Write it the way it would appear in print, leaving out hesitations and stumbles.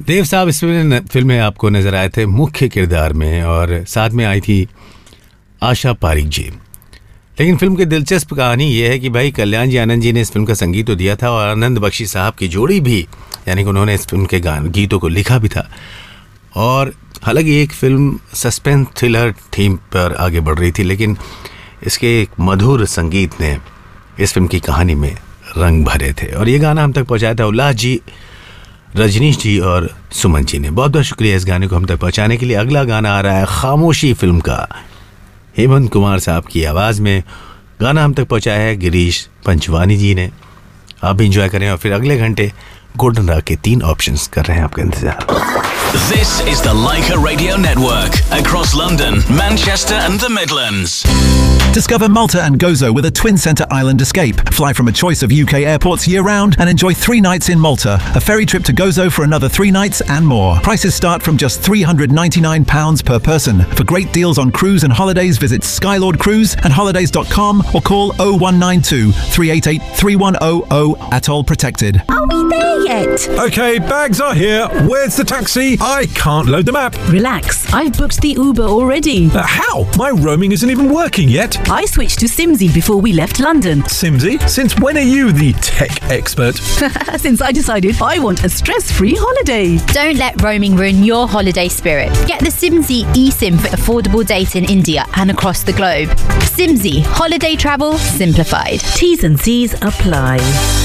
देव साहब इस फिल्म में आपको नजर आए थे मुख्य किरदार में, और साथ में आई थी आशा पारिक जी। लेकिन फिल्म की दिलचस्प कहानी यह है कि भाई कल्याण जी आनंद जी ने इस फिल्म का संगीत तो दिया था, और आनंद बख्शी साहब की जोड़ी भी, यानी कि उन्होंने इस फिल्म के गीतों को लिखा भी था। और हालांकि एक फिल्म सस्पेंस थ्रिलर थीम पर आगे बढ़ रही थी, लेकिन इसके एक मधुर संगीत ने इस फिल्म की कहानी में रंग भरे थे। और ये गाना हम तक पहुंचाया था उल्लास जी, रजनीश जी और सुमन जी ने। बहुत बहुत शुक्रिया इस गाने को हम तक पहुंचाने के लिए। अगला गाना आ रहा है खामोशी फिल्म का, हेमंत कुमार साहब की आवाज़ में। गाना हम तक पहुंचाया है गिरीश पंचवानी जी ने। आप भी इंजॉय करें, और फिर अगले घंटे गोल्डन राग के 3 ऑप्शंस कर रहे हैं आपका इंतजार। This is the Leica Radio Network across London, Manchester and the Midlands. Discover Malta and Gozo with a twin-centre island escape. Fly from a choice of UK airports year-round and enjoy 3 nights in Malta. A ferry trip to Gozo for another 3 nights and more. Prices start from just £399 per person. For great deals on cruise and holidays, visit Skylord Cruise and holidays.com or call 0192 388 3100. Atoll protected. Are we there yet? Okay, bags are here. Where's the taxi? I can't load the map. Relax, I've booked the Uber already. How? My roaming isn't even working yet. I switched to Simsy before we left London. Simsy? Since when are you the tech expert? Since I decided I want a stress-free holiday. Don't let roaming ruin your holiday spirit. Get the Simsy eSIM for affordable data in India and across the globe. Simsy, holiday travel simplified. T's and C's apply.